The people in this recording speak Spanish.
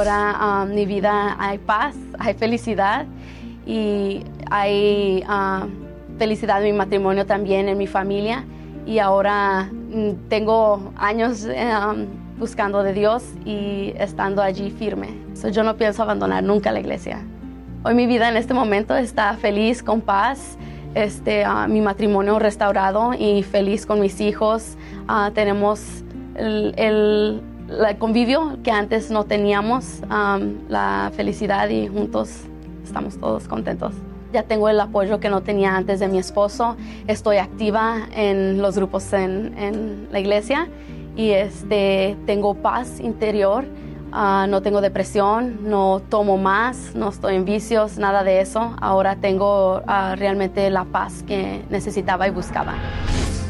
Ahora mi vida hay paz, hay felicidad y hay felicidad en mi matrimonio también, en mi familia. Y ahora tengo años buscando de Dios y estando allí firme. Yo no pienso abandonar nunca la iglesia. Hoy mi vida en este momento está feliz, con paz. Mi matrimonio restaurado y feliz con mis hijos. Tenemos el convivio que antes no teníamos, la felicidad y juntos estamos todos contentos. Ya tengo el apoyo que no tenía antes de mi esposo. Estoy activa en los grupos en la iglesia y tengo paz interior. No tengo depresión, no tomo más, no estoy en vicios, nada de eso. Ahora tengo realmente la paz que necesitaba y buscaba.